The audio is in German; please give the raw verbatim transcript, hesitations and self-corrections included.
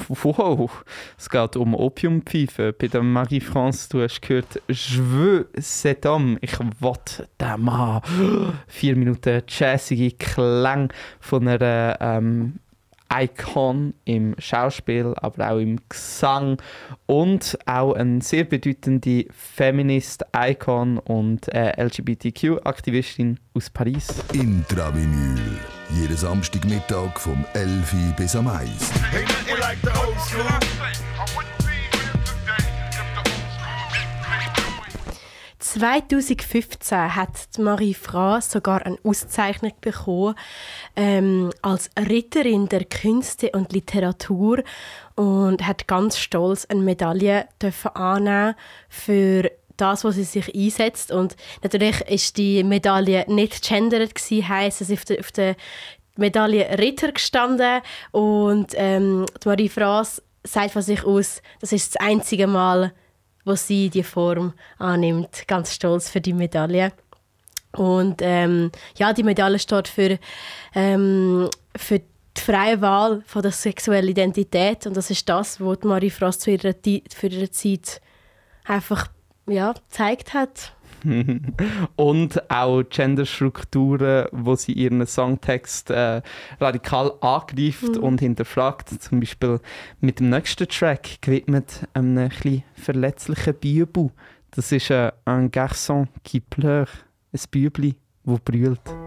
wow, es geht um Opiumpfeife. Bei der Marie-France, du hast gehört, «Je veux cet homme», ich will den Mann. Vier Minuten jazzige Klang von einer ähm, Icon im Schauspiel, aber auch im Gesang und auch eine sehr bedeutende Feminist-Icon und äh, L G B T Q-Aktivistin aus Paris. Intravinyl. Jeden Samstagmittag vom elf Uhr bis am eins. zweitausendfünfzehn hat Marie-France sogar eine Auszeichnung bekommen ähm, als Ritterin der Künste und Literatur und hat ganz stolz eine Medaille dürfen annehmen für das, was sie sich einsetzt. Und natürlich ist die Medaille nicht gendert gewesen, heisst es auf der, auf der Medaille Ritter gestanden und ähm, die Marie-France sagt von sich aus, das ist das einzige Mal, wo sie die Form annimmt. Ganz stolz für die Medaille. Und ähm, ja, die Medaille steht für, ähm, für die freie Wahl von der sexuellen Identität. Und das ist das, was Marie-France zu ihrer, für ihre Zeit einfach ja, gezeigt hat. Und auch Genderstrukturen, wo sie ihren Songtext äh, radikal angreift mhm. und hinterfragt. Zum Beispiel mit dem nächsten Track gewidmet einem etwas verletzlichen Bübel. Das ist äh, «Un garçon qui pleure», ein Bübli, das brüllt.